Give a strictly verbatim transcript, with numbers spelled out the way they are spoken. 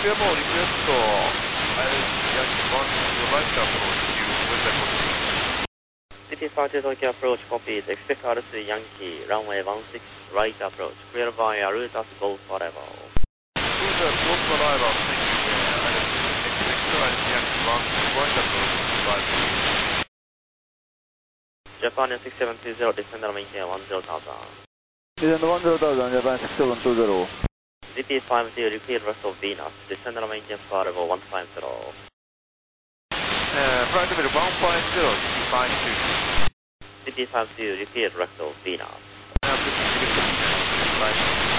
clear more request or Yankee one to right approach you with the copy. C P five two Tokyo approach copied. Expect R three Yankee, runway one six right approach. Clear via route at Golf arrival. Route at Golf arrival, thank you. Expect Yankee one right approach five. Japan six seven two zero, descend runway one zero thousand. Descend one zero thousand, Japan six seven two zero. C P five two, repeat rest of Venus. Descend runway for level one five zero. Uh, flight level one five zero, C P five two. C P five two, repeat rest of Venus. Uh,